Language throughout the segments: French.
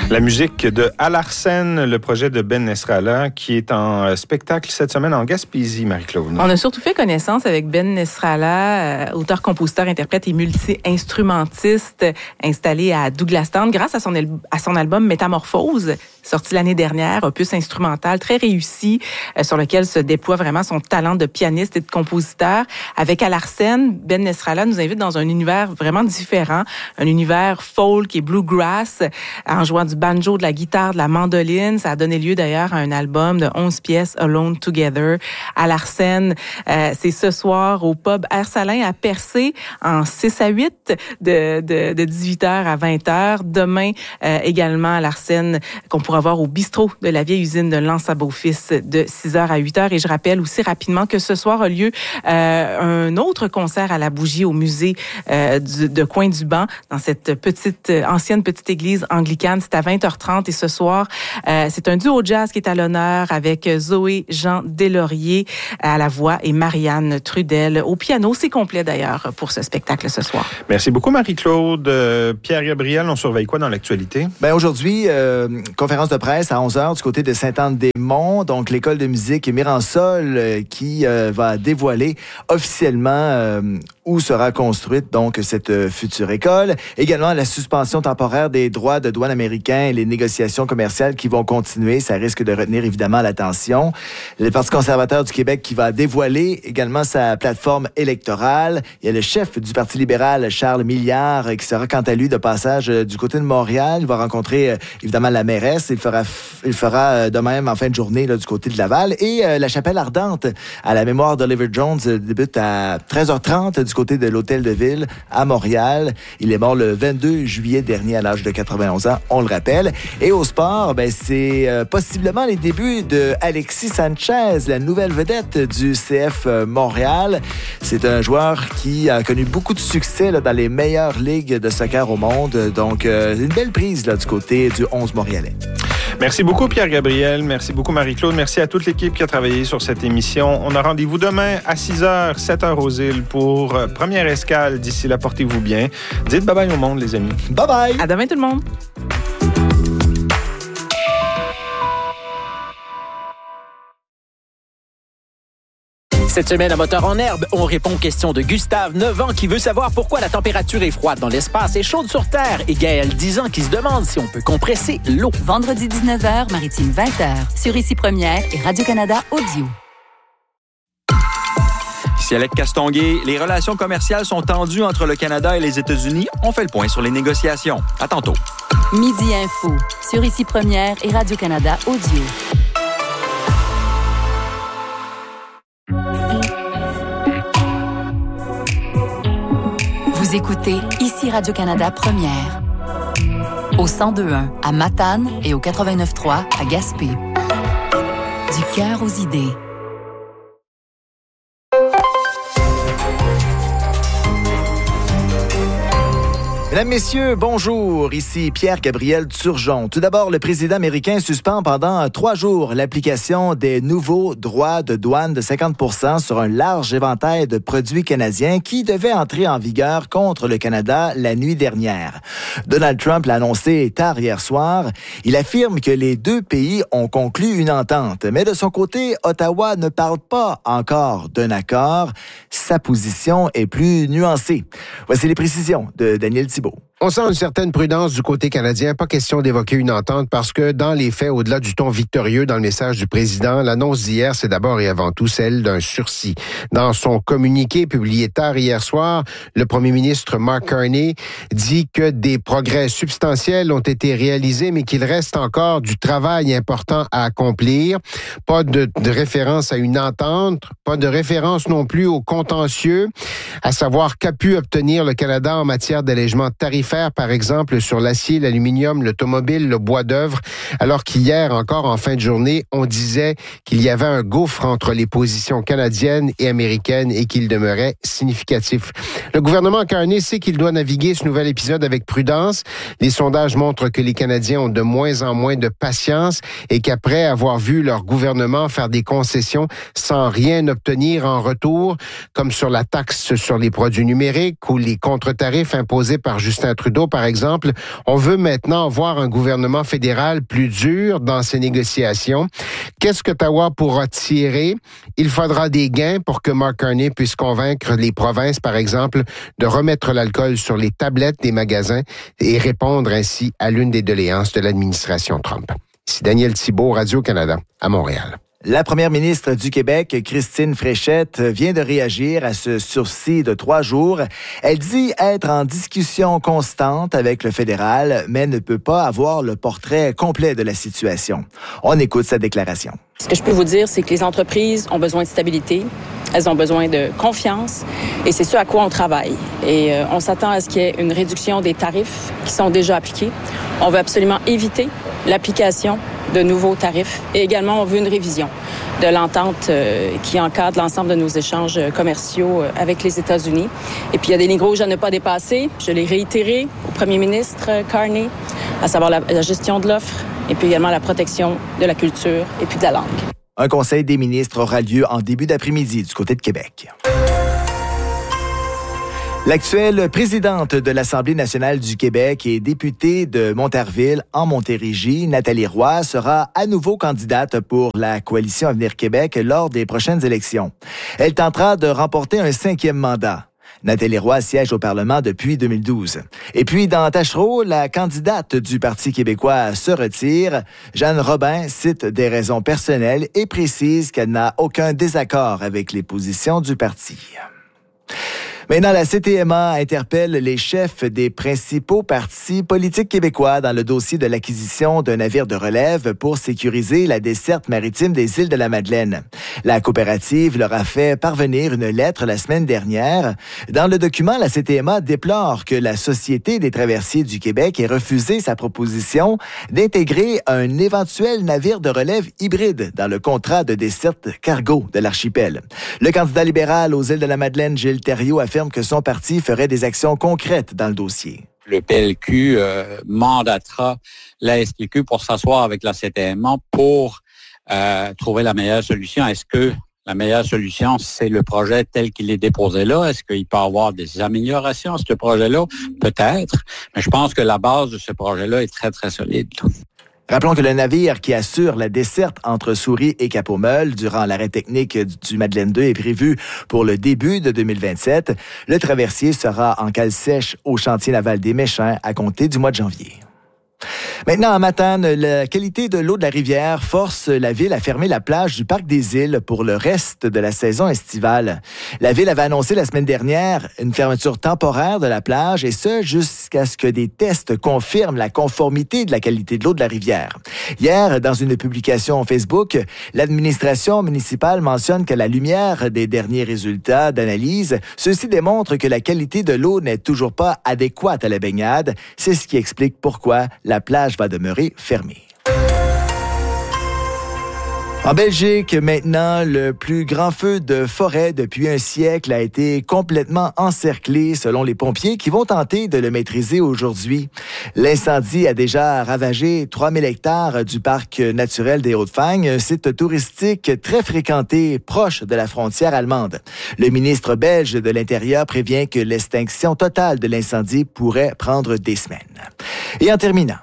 La musique de Al Arsène, le projet de Ben Nesrallah, qui est en spectacle cette semaine en Gaspésie, Marie-Claude. On a surtout fait connaissance avec Ben Nesrallah, auteur, compositeur, interprète et multi-instrumentiste installé à Douglastown grâce à son album Métamorphose, sorti l'année dernière, opus instrumental très réussi, sur lequel se déploie vraiment son talent de pianiste et de compositeur. Avec Al Arsène, Ben Nesrallah nous invite dans un univers vraiment différent, un univers folk et bluegrass, en jouant du banjo, de la guitare, de la mandoline. Ça a donné lieu d'ailleurs à un album de 11 pièces, Alone Together. Al Arsène, c'est ce soir au pub Air Salin à Percé, en 6 à 8, de 18h à 20h. Demain, également, Al Arsène, qu'on pourra voir au bistrot de la vieille usine de Lens à Beaufils de 6h à 8h. Et je rappelle aussi rapidement que ce soir a lieu un autre concert à la Bougie au musée de Coin-du-Banc, dans cette ancienne petite église anglicane. C'est à 20h30 et ce soir, c'est un duo jazz qui est à l'honneur avec Zoé Jean Deslauriers à la voix et Marianne Trudel au piano. C'est complet d'ailleurs pour ce spectacle ce soir. Merci beaucoup Marie-Claude. Pierre-Gabriel, on surveille quoi dans l'actualité? Aujourd'hui, conférence de presse à 11h du côté de Sainte-Anne-des-Monts, donc l'école de musique Miransol qui va dévoiler officiellement où sera construite donc cette future école. Également la suspension temporaire des droits de douane américains et les négociations commerciales qui vont continuer. Ça risque de retenir évidemment l'attention. Le Parti conservateur du Québec qui va dévoiler également sa plateforme électorale. Il y a le chef du Parti libéral, Charles Milliard, qui sera quant à lui de passage du côté de Montréal. Il va rencontrer évidemment la mairesse. Il fera de même en fin de journée là, du côté de Laval. Et la chapelle ardente à la mémoire d'Oliver Jones débute à 13h30 du côté de l'Hôtel de Ville à Montréal. Il est mort le 22 juillet dernier à l'âge de 91 ans, on le rappelle. Et au sport, c'est possiblement les débuts de Alexis Sanchez, la nouvelle vedette du CF Montréal. C'est un joueur qui a connu beaucoup de succès là, dans les meilleures ligues de soccer au monde. Donc, une belle prise là, du côté du 11 montréalais. Merci beaucoup Pierre-Gabriel, merci beaucoup Marie-Claude, merci à toute l'équipe qui a travaillé sur cette émission. On a rendez-vous demain à 6h, 7h aux îles pour première escale. D'ici là, portez-vous bien. Dites bye-bye au monde les amis. Bye-bye! À demain tout le monde! Cette semaine, à Moteur en herbe, on répond aux questions de Gustave, 9 ans, qui veut savoir pourquoi la température est froide dans l'espace et chaude sur Terre. Et Gaël, 10 ans, qui se demande si on peut compresser l'eau. Vendredi 19h, Maritime 20h, sur Ici Première et Radio-Canada Audio. Ici Alec Castonguay, les relations commerciales sont tendues entre le Canada et les États-Unis. On fait le point sur les négociations. À tantôt. Midi Info, sur Ici Première et Radio-Canada Audio. Vous écoutez Ici Radio-Canada Première. Au 102.1 à Matane et au 89.3 à Gaspé. Du cœur aux idées. Mesdames, Messieurs, bonjour. Ici Pierre-Gabriel Turgeon. Tout d'abord, le président américain suspend pendant 3 jours l'application des nouveaux droits de douane de 50% sur un large éventail de produits canadiens qui devaient entrer en vigueur contre le Canada la nuit dernière. Donald Trump l'a annoncé tard hier soir. Il affirme que les deux pays ont conclu une entente. Mais de son côté, Ottawa ne parle pas encore d'un accord. Sa position est plus nuancée. Voici les précisions de Daniel Thibault. On sent une certaine prudence du côté canadien. Pas question d'évoquer une entente parce que dans les faits, au-delà du ton victorieux dans le message du président, l'annonce d'hier, c'est d'abord et avant tout celle d'un sursis. Dans son communiqué publié tard hier soir, le premier ministre Mark Carney dit que des progrès substantiels ont été réalisés, mais qu'il reste encore du travail important à accomplir. Pas de référence à une entente, pas de référence non plus au contentieux, à savoir qu'a pu obtenir le Canada en matière d'allègement tarifaire, par exemple, sur l'acier, l'aluminium, l'automobile, le bois d'œuvre, alors qu'hier, encore en fin de journée, on disait qu'il y avait un gouffre entre les positions canadiennes et américaines et qu'il demeurait significatif. Le gouvernement Carney sait qu'il doit naviguer ce nouvel épisode avec prudence. Les sondages montrent que les Canadiens ont de moins en moins de patience et qu'après avoir vu leur gouvernement faire des concessions sans rien obtenir en retour, comme sur la taxe sur les produits numériques ou les contre-tarifs imposés par Justin Trudeau, par exemple, on veut maintenant voir un gouvernement fédéral plus dur dans ces négociations. Qu'est-ce que Ottawa pourra tirer? Il faudra des gains pour que Mark Carney puisse convaincre les provinces, par exemple, de remettre l'alcool sur les tablettes des magasins et répondre ainsi à l'une des doléances de l'administration Trump. Ici Daniel Thibault, Radio-Canada, à Montréal. La première ministre du Québec, Christine Fréchette, vient de réagir à ce sursis de 3 jours. Elle dit être en discussion constante avec le fédéral, mais ne peut pas avoir le portrait complet de la situation. On écoute sa déclaration. Ce que je peux vous dire, c'est que les entreprises ont besoin de stabilité, elles ont besoin de confiance et c'est ce à quoi on travaille. Et on s'attend à ce qu'il y ait une réduction des tarifs qui sont déjà appliqués. On veut absolument éviter l'application de nouveaux tarifs et également on veut une révision de l'entente qui encadre l'ensemble de nos échanges commerciaux avec les États-Unis. Et puis il y a des lignes rouges à ne pas dépasser. Je l'ai réitéré au premier ministre Carney, à savoir la gestion de l'offre et puis également la protection de la culture et puis de la langue. Un conseil des ministres aura lieu en début d'après-midi du côté de Québec. L'actuelle présidente de l'Assemblée nationale du Québec et députée de Montarville en Montérégie, Nathalie Roy, sera à nouveau candidate pour la Coalition Avenir Québec lors des prochaines élections. Elle tentera de remporter un 5e mandat. Nathalie Roy siège au Parlement depuis 2012. Et puis, dans Tachereau, la candidate du Parti québécois se retire. Jeanne Robin cite des raisons personnelles et précise qu'elle n'a aucun désaccord avec les positions du parti. Maintenant, la CTMA interpelle les chefs des principaux partis politiques québécois dans le dossier de l'acquisition d'un navire de relève pour sécuriser la desserte maritime des îles de la Madeleine. La coopérative leur a fait parvenir une lettre la semaine dernière. Dans le document, la CTMA déplore que la Société des traversiers du Québec ait refusé sa proposition d'intégrer un éventuel navire de relève hybride dans le contrat de desserte cargo de l'archipel. Le candidat libéral aux îles de la Madeleine, Gilles Thériault, affirme que son parti ferait des actions concrètes dans le dossier. Le PLQ mandatera la STQ pour s'asseoir avec la CTMA pour trouver la meilleure solution. Est-ce que la meilleure solution, c'est le projet tel qu'il est déposé là? Est-ce qu'il peut y avoir des améliorations à ce projet-là? Peut-être, mais je pense que la base de ce projet-là est très, très solide. Rappelons que le navire qui assure la desserte entre Souris et Cap-aux-Meules durant l'arrêt technique du Madeleine 2 est prévu pour le début de 2027. Le traversier sera en cale sèche au chantier naval des Méchants à compter du mois de janvier. Maintenant, à Matane, la qualité de l'eau de la rivière force la ville à fermer la plage du Parc des Îles pour le reste de la saison estivale. La ville avait annoncé la semaine dernière une fermeture temporaire de la plage et ce, jusqu'à ce que des tests confirment la conformité de la qualité de l'eau de la rivière. Hier, dans une publication Facebook, l'administration municipale mentionne qu'à la lumière des derniers résultats d'analyse, ceux-ci démontrent que la qualité de l'eau n'est toujours pas adéquate à la baignade. C'est ce qui explique pourquoi la plage va demeurer fermée. En Belgique, maintenant, le plus grand feu de forêt depuis un siècle a été complètement encerclé selon les pompiers qui vont tenter de le maîtriser aujourd'hui. L'incendie a déjà ravagé 3000 hectares du parc naturel des Hauts-de-Fagne, un site touristique très fréquenté proche de la frontière allemande. Le ministre belge de l'Intérieur prévient que l'extinction totale de l'incendie pourrait prendre des semaines. Et en terminant,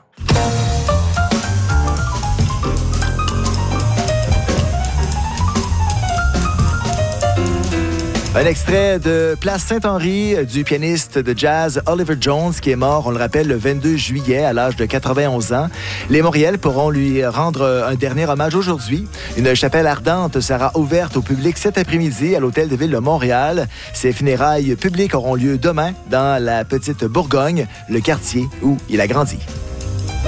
un extrait de Place Saint-Henri du pianiste de jazz Oliver Jones qui est mort, on le rappelle, le 22 juillet à l'âge de 91 ans. Les Montréalais pourront lui rendre un dernier hommage aujourd'hui. Une chapelle ardente sera ouverte au public cet après-midi à l'Hôtel de Ville de Montréal. Ses funérailles publiques auront lieu demain dans la Petite Bourgogne, le quartier où il a grandi.